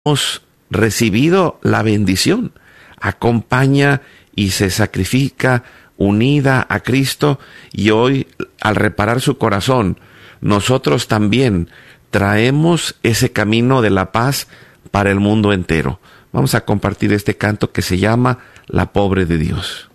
hemos recibido la bendición. Acompaña y se sacrifica unida a Cristo, y hoy, al reparar su corazón, nosotros también traemos ese camino de la paz para el mundo entero. Vamos a compartir este canto que se llama La Pobre de Dios.